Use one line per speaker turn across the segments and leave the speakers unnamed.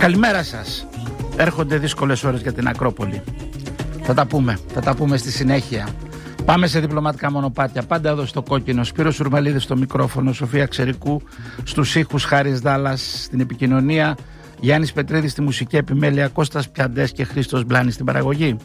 Καλημέρα σας. Έρχονται δύσκολες ώρες για την Ακρόπολη. Θα τα πούμε στη συνέχεια. Πάμε σε διπλωματικά μονοπάτια. Πάντα εδώ στο κόκκινο. Σπύρος Σουρμαλίδης στο μικρόφωνο, Σοφία Ξερικού στους ήχους, Χάρης Δάλλας στην επικοινωνία, Γιάννης Πετρίδης στη μουσική επιμέλεια, Κώστας Πιαντές και Χρήστος Μπλάνης στην παραγωγή.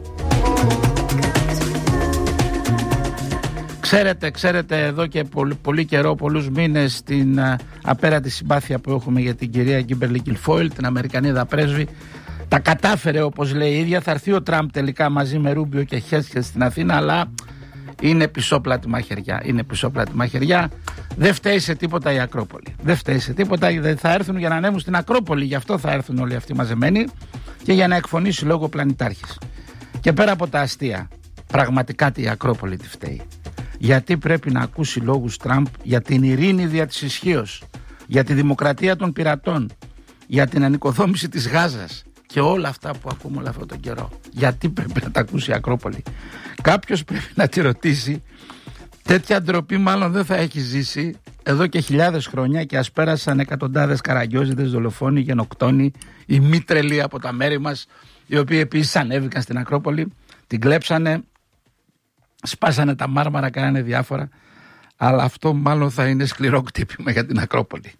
Ξέρετε εδώ και πολύ καιρό, πολλούς μήνες, την απέραντη συμπάθεια που έχουμε για την κυρία Κίμπερλι Κιλφόιλ, την Αμερικανίδα πρέσβη. Τα κατάφερε, όπως λέει η ίδια. Θα έρθει ο Τραμπ τελικά μαζί με Ρούμπιο και Χέσκετ στην Αθήνα, αλλά είναι πισόπλατη μαχαιριά. Δεν φταίει σε τίποτα η Ακρόπολη. Δεν θα έρθουν για να ανέβουν στην Ακρόπολη. Γι' αυτό θα έρθουν όλοι αυτοί μαζεμένοι και για να εκφωνήσει λόγο πλανητάρχης. Και πέρα από τα αστεία, πραγματικά η Ακρόπολη τη φταίει. Γιατί πρέπει να ακούσει λόγους Τραμπ για την ειρήνη δια της ισχύως, για τη δημοκρατία των πειρατών, για την ανοικοδόμηση της Γάζας και όλα αυτά που ακούμε όλο αυτόν τον καιρό. Γιατί πρέπει να τα ακούσει η Ακρόπολη? Κάποιος πρέπει να τη ρωτήσει. Τέτοια ντροπή μάλλον δεν θα έχει ζήσει εδώ και χιλιάδες χρόνια, και ας πέρασαν εκατοντάδες καραγκιόζηδες, δολοφόνοι, γενοκτόνοι, οι μη τρελοί από τα μέρη μας, οι οποίοι επίσης ανέβηκαν στην Ακρόπολη, την κλέψανε, σπάσανε τα μάρμαρα, κάνανε διάφορα, αλλά αυτό μάλλον θα είναι σκληρό κτύπημα για την Ακρόπολη.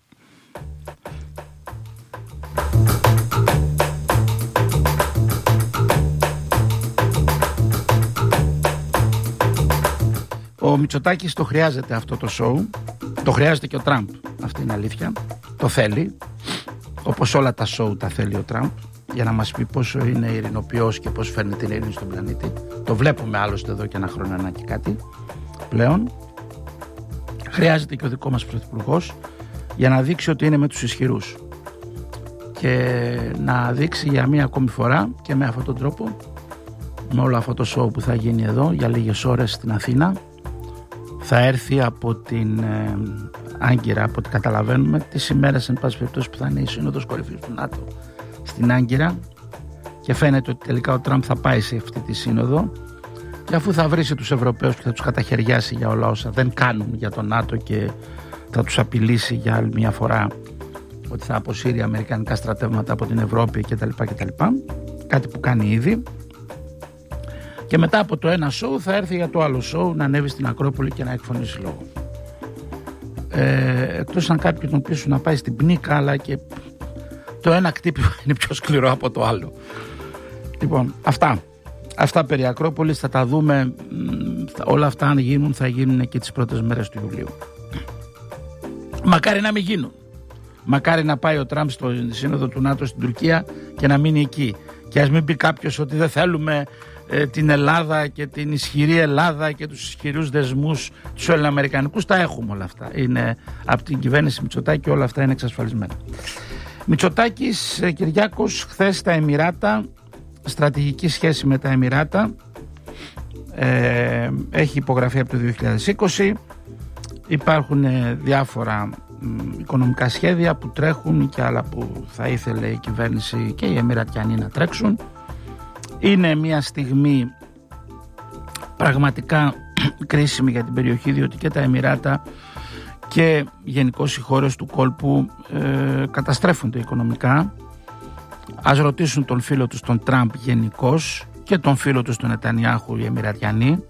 Ο Μητσοτάκης το χρειάζεται αυτό το σοου, το χρειάζεται και ο Τραμπ, αυτή είναι αλήθεια, το θέλει, όπως όλα τα σοου τα θέλει ο Τραμπ, για να μας πει πόσο είναι ειρηνοποιός και πώς φέρνει την ειρήνη στον πλανήτη. Το βλέπουμε άλλωστε εδώ και ένα χρόνο και κάτι πλέον. Χρειάζεται και ο δικό μας πρωθυπουργός για να δείξει ότι είναι με τους ισχυρούς και να δείξει για μία ακόμη φορά, και με αυτόν τον τρόπο, με όλο αυτό το σοου που θα γίνει εδώ για λίγες ώρες στην Αθήνα, θα έρθει από την Άγκυρα, από ό,τι καταλαβαίνουμε, τις ημέρες εν πάση περιπτώσει που θα είναι η Σύνοδος Κορυφής του ΝΑΤΟ στην Άγκυρα, και φαίνεται ότι τελικά ο Τραμπ θα πάει σε αυτή τη σύνοδο, και αφού θα βρίσει τους Ευρωπαίους και θα τους καταχαιριάσει για όλα όσα δεν κάνουν για το ΝΑΤΟ και θα τους απειλήσει για άλλη μια φορά ότι θα αποσύρει αμερικανικά στρατεύματα από την Ευρώπη κτλ. Κάτι που κάνει ήδη. Και μετά από το ένα σοου θα έρθει για το άλλο σοου, να ανέβει στην Ακρόπολη και να εκφωνήσει λόγο. Εκτός αν κάποιοι τον πείσουν να πάει στην Πνίκα, αλλά και το ένα κτύπημα είναι πιο σκληρό από το άλλο. Λοιπόν, αυτά περί Ακρόπολης θα τα δούμε. Όλα αυτά, αν γίνουν, θα γίνουν και τις πρώτες μέρες του Ιουλίου. Μακάρι να μην γίνουν. Μακάρι να πάει ο Τραμπ στο σύνοδο του ΝΑΤΟ στην Τουρκία και να μείνει εκεί. Και ας μην πει κάποιος ότι δεν θέλουμε την Ελλάδα και την ισχυρή Ελλάδα και τους ισχυρούς δεσμούς τους ελληνοαμερικανικούς. Τα έχουμε όλα αυτά. Είναι από την κυβέρνηση Μητσοτάκη, όλα αυτά είναι εξασφαλισμένα. Μητσοτάκης Κυριάκος χθες στα Εμιράτα, στρατηγική σχέση με τα Εμιράτα, έχει υπογραφεί από το 2020. Υπάρχουν διάφορα οικονομικά σχέδια που τρέχουν και άλλα που θα ήθελε η κυβέρνηση και οι Εμιρατιανοί να τρέξουν. Είναι μια στιγμή πραγματικά κρίσιμη για την περιοχή, διότι και τα Εμιράτα και γενικώς οι χώρες του κόλπου καταστρέφονται οικονομικά. Ας ρωτήσουν τον φίλο τους τον Τραμπ γενικώς και τον φίλο τους τον Νετανιάχου, οι Εμιρατιανοί,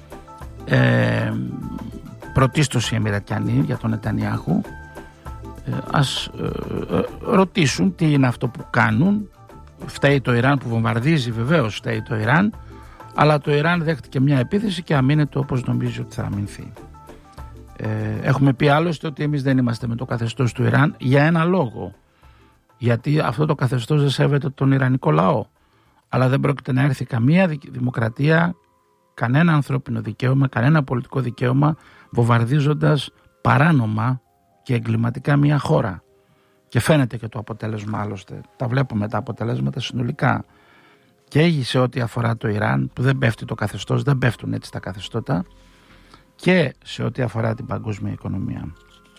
πρωτίστως οι Εμιρατιανοί για τον Νετανιάχου, ας ρωτήσουν τι είναι αυτό που κάνουν. Φταίει το Ιράν που βομβαρδίζει, βεβαίως φταίει το Ιράν, αλλά το Ιράν δέχτηκε μια επίθεση και αμήνεται όπως νομίζει ότι θα αμυνθεί. Έχουμε πει άλλωστε ότι εμείς δεν είμαστε με το καθεστώς του Ιράν για ένα λόγο. Γιατί αυτό το καθεστώς δεν σέβεται τον Ιρανικό λαό. Αλλά δεν πρόκειται να έρθει καμία δημοκρατία, κανένα ανθρώπινο δικαίωμα, κανένα πολιτικό δικαίωμα, βομβαρδίζοντας παράνομα και εγκληματικά μια χώρα. Και φαίνεται και το αποτέλεσμα άλλωστε. Τα βλέπουμε τα αποτελέσματα συνολικά. Και σε ό,τι αφορά το Ιράν, που δεν πέφτει το καθεστώς, δεν πέφτουν έτσι τα καθεστώτα, και σε ό,τι αφορά την παγκόσμια οικονομία.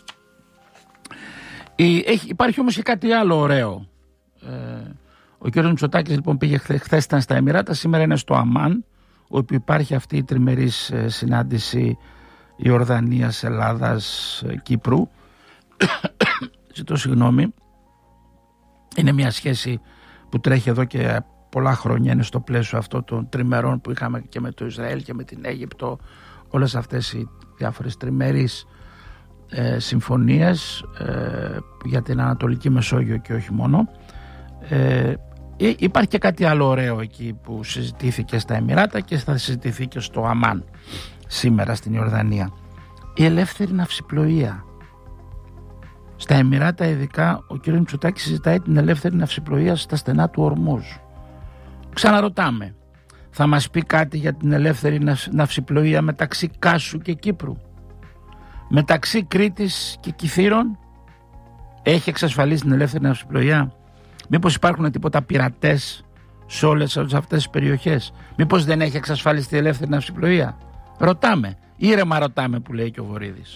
Υπάρχει όμως και κάτι άλλο ωραίο. Ο κ. Μητσοτάκης λοιπόν πήγε χθες, ήταν στα Εμιράτα, σήμερα είναι στο Αμάν, όπου υπάρχει αυτή η τριμερής συνάντηση Ιορδανίας, Ελλάδας, Κύπρου. Ζητώ συγγνώμη. Είναι μια σχέση που τρέχει εδώ και πολλά χρόνια, είναι στο πλαίσιο αυτό των τριμερών που είχαμε και με το Ισραήλ και με την Αίγυπτο, όλες αυτές οι διάφορες τριμερείς συμφωνίες για την Ανατολική Μεσόγειο και όχι μόνο. Υπάρχει και κάτι άλλο ωραίο εκεί που συζητήθηκε στα Εμιράτα και θα συζητηθεί και στο Αμάν σήμερα στην Ιορδανία. Η ελεύθερη ναυσιπλοεία. Στα Εμιράτα ειδικά ο κ. Μητσοτάκης συζητάει την ελεύθερη ναυσιπλοεία στα στενά του Ορμούζ. Ξαναρωτάμε, θα μας πει κάτι για την ελεύθερη ναυσιπλοεία μεταξύ Κάσου και Κύπρου, μεταξύ Κρήτης και Κιθήρων? Έχει εξασφαλίσει την ελεύθερη ναυσιπλοεία? Μήπως υπάρχουν τίποτα πειρατές σε όλες αυτές τις περιοχές? Μήπως δεν έχει εξασφαλίσει την ελεύθερη ναυσιπλοεία? Ρωτάμε, ήρεμα ρωτάμε, που λέει και ο Βορίδης.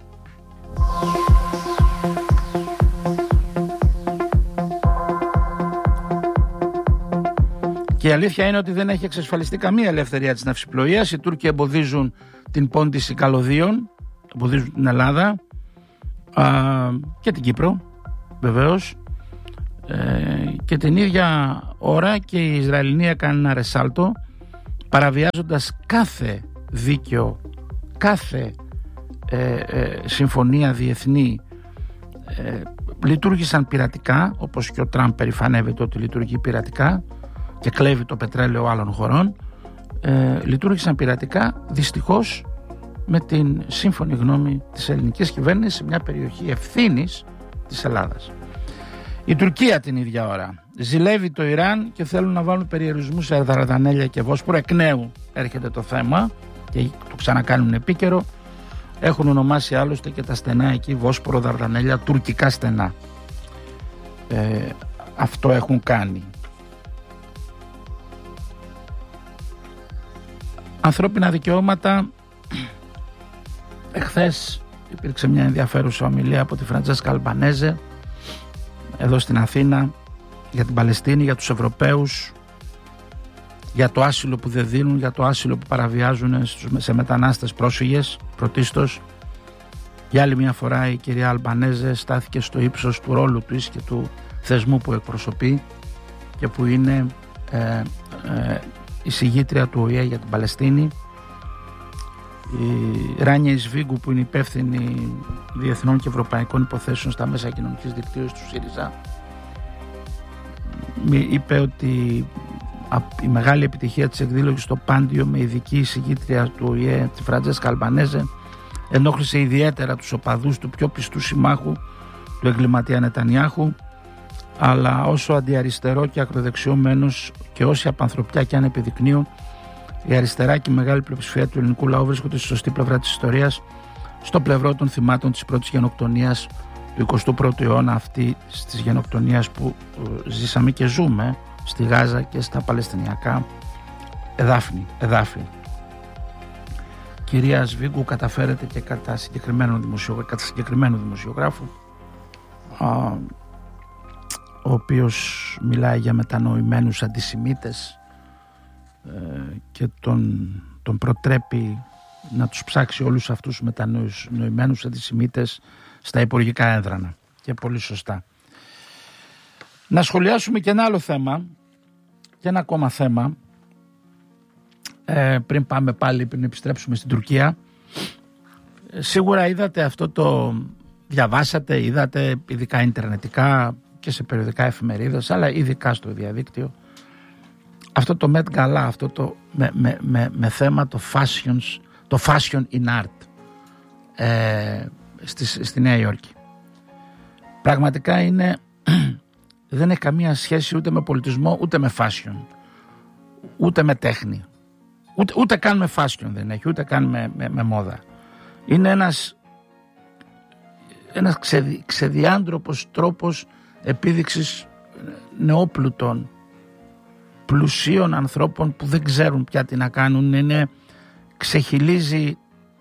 Και η αλήθεια είναι ότι δεν έχει εξασφαλιστεί καμία ελευθερία της ναυσιπλοείας. Οι Τούρκοι εμποδίζουν την πόντιση καλωδίων, εμποδίζουν την Ελλάδα και την Κύπρο βεβαίως, και την ίδια ώρα και οι Ισραηλινοί έκαναν ένα ρεσάλτο, παραβιάζοντας κάθε δίκαιο, κάθε συμφωνία διεθνή. Λειτουργήσαν πειρατικά, όπως και ο Τραμπ περηφανεύεται ότι λειτουργεί πειρατικά και κλέβει το πετρέλαιο άλλων χωρών. Λειτουργήσαν πειρατικά, δυστυχώς, με την σύμφωνη γνώμη της ελληνικής κυβέρνησης σε μια περιοχή ευθύνης της Ελλάδας. Η Τουρκία την ίδια ώρα ζηλεύει το Ιράν και θέλουν να βάλουν περιορισμούς σε Δαρδανέλια και Βόσπορο. Εκ νέου έρχεται το θέμα και το ξανακάνουν επίκαιρο. Έχουν ονομάσει άλλωστε και τα στενά εκεί Βόσπορο, Δαρδανέλια, τουρκικά στενά. Αυτό έχουν κάνει. Ανθρώπινα δικαιώματα. Εχθές υπήρξε μια ενδιαφέρουσα ομιλία από τη Φραντζέσκα Αλμπανέζε εδώ στην Αθήνα για την Παλαιστίνη, για τους Ευρωπαίους, για το άσυλο που δεν δίνουν, για το άσυλο που παραβιάζουν σε μετανάστες πρόσφυγες πρωτίστως. Για άλλη μια φορά η κυρία Αλμπανέζε στάθηκε στο ύψος του ρόλου της και του θεσμού που εκπροσωπεί και που είναι η συγγήτρια του ΟΗΕ για την Παλαιστίνη. Η Ράνια Ισβίγκου, που είναι υπεύθυνη διεθνών και ευρωπαϊκών υποθέσεων στα μέσα κοινωνικής δικτύωσης του ΣΥΡΙΖΑ, είπε ότι η μεγάλη επιτυχία της εκδήλωσης στο Πάντιο με ειδική εισηγήτρια του ΟΗΕ, τη Φραντζέσκα Αλμπανέζε, ενόχλησε ιδιαίτερα τους οπαδούς του πιο πιστού συμμάχου του εγκληματία Νετανιάχου, αλλά όσο αντιαριστερό και ακροδεξιωμένος και όση απανθρωπιά και αν επιδεικνύουν, η αριστερά και η μεγάλη πλειοψηφία του ελληνικού λαού βρίσκονται στη σωστή πλευρά της ιστορίας, στο πλευρό των θυμάτων της πρώτης γενοκτονίας του 21ου αιώνα, αυτή της γενοκτονίας που ζήσαμε και ζούμε στη Γάζα και στα Παλαιστινιακά εδάφη. Κυρία Σβίγκου, καταφέρεται και κατά συγκεκριμένου δημοσιογράφου, ο οποίος μιλάει για μετανοημένους αντισημίτες και τον προτρέπει να τους ψάξει όλους αυτούς τους μετανοημένους αντισημίτες στα υπουργικά έδρανα, και πολύ σωστά. Να σχολιάσουμε και ένα άλλο θέμα και ένα ακόμα θέμα πριν επιστρέψουμε στην Τουρκία. Σίγουρα είδατε αυτό, διαβάσατε, είδατε ειδικά ιντερνετικά και σε περιοδικά εφημερίδες, αλλά ειδικά στο διαδίκτυο, αυτό το Met Gala, αυτό το με θέμα το fashion in art στη Νέα Υόρκη. Πραγματικά δεν έχει καμία σχέση ούτε με πολιτισμό, ούτε με fashion, ούτε με τέχνη, ούτε καν με fashion δεν έχει, ούτε καν με μόδα. Είναι ένας ξεδιάντροπος τρόπος επίδειξης νεόπλουτων, πλουσίων ανθρώπων που δεν ξέρουν πια τι να κάνουν. Ξεχυλίζει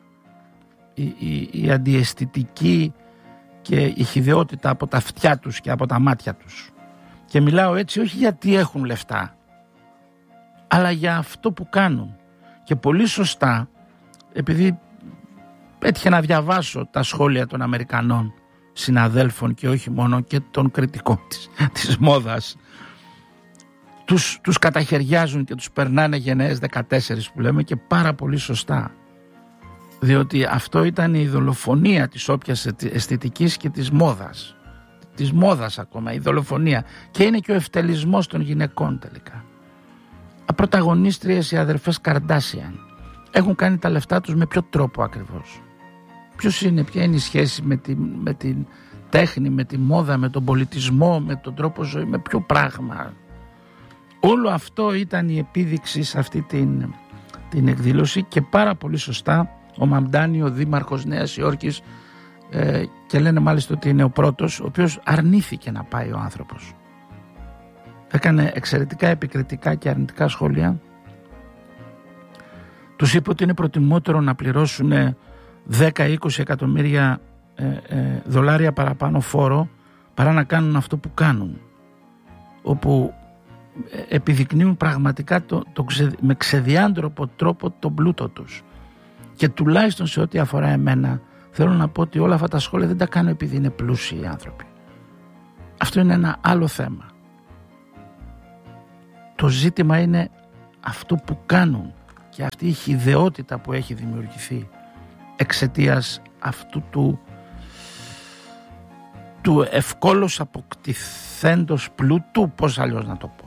η αντιαισθητική και η χυδαιότητα από τα αυτιά τους και από τα μάτια τους. Και μιλάω έτσι όχι γιατί έχουν λεφτά, αλλά για αυτό που κάνουν. Και πολύ σωστά, επειδή έτυχε να διαβάσω τα σχόλια των Αμερικανών συναδέλφων και όχι μόνο και των κριτικών της μόδας. Τους καταχαιριάζουν και τους περνάνε γενναίες 14 που λέμε, και πάρα πολύ σωστά. Διότι αυτό ήταν η δολοφονία της όποιας αισθητικής και της μόδας. Της μόδας ακόμα, η δολοφονία. Και είναι και ο ευτελισμός των γυναικών τελικά. Πρωταγωνίστριες οι αδερφές Καρντάσιαν. Έχουν κάνει τα λεφτά τους με ποιο τρόπο ακριβώς? Ποια είναι η σχέση με την τέχνη, με τη μόδα, με τον πολιτισμό, με τον τρόπο ζωή, με ποιο πράγμα? Όλο αυτό ήταν η επίδειξη σε αυτή την εκδήλωση, και πάρα πολύ σωστά ο Μαμντάνη, ο δήμαρχος Νέας Υόρκης, και λένε μάλιστα ότι είναι ο πρώτος ο οποίος αρνήθηκε να πάει ο άνθρωπος. Έκανε εξαιρετικά επικριτικά και αρνητικά σχόλια. Τους είπε ότι είναι προτιμότερο να πληρώσουν 10-20 εκατομμύρια δολάρια παραπάνω φόρο παρά να κάνουν αυτό που κάνουν, όπου επιδεικνύουν πραγματικά με ξεδιάντροπο τρόπο τον πλούτο τους. Και τουλάχιστον σε ό,τι αφορά εμένα, θέλω να πω ότι όλα αυτά τα σχόλια δεν τα κάνω επειδή είναι πλούσιοι οι άνθρωποι. Αυτό είναι ένα άλλο θέμα. Το ζήτημα είναι αυτό που κάνουν και αυτή η χυδαιότητα που έχει δημιουργηθεί εξαιτίας αυτού του ευκόλως αποκτηθέντος πλούτου, πώς αλλιώς να το πω.